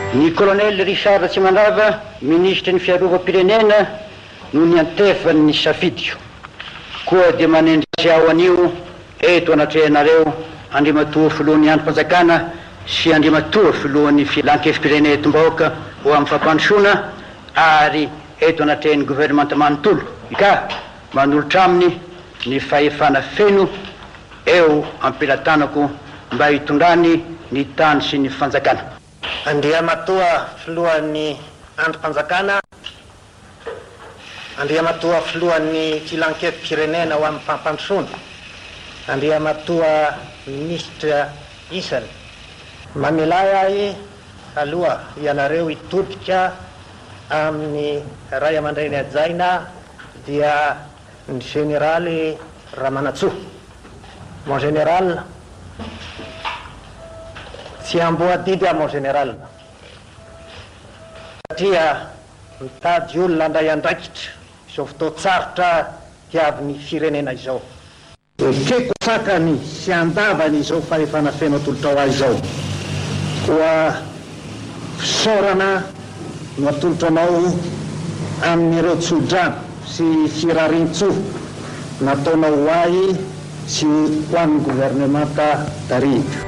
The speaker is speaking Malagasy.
Ny colonel Richard Tsimandrava, ministre ny fiarovam-pirenena, no niantefany ny safidiko. Koa dia manendry ao anio eto anatrehanareo andrimatoa filohan'ny androm-panjakana sy andrimatoa filohan'ny filan-kefim-pirenena etom-bahoaka ho amin'ny fampandrosoana ary eto anatrehan'ny gouvernementa manontolo ka manolotra aminy ny fahefana feno eo ampilatanako mba hitondrany ny tany sy ny fanjakana. Andriamatoa filohan'ny androm-panjakana, Andriamatoa filohan'ny filan-kefim-pirenena ho amin'ny fampandrosoana, Andriamatoa ministra isany, mamelay ahy aloha ianareo hitodika amin'ny ray aman-dreny ajaina dia ny generaly Ramanatsoa. Mon général, tsy amboadidy mon général, satria mitady olona andray andraikitra izao fotoan-tsarotra tiavin'ny firenena izao. Ekeko sakany sy andavany izao fahefana feno atolotra ho azy izao. Koa fisaorana no atolotranao amin'ireo tsodrano sy firarintso nataonao ho ahy sy ho an'ny gouvernementa tarika.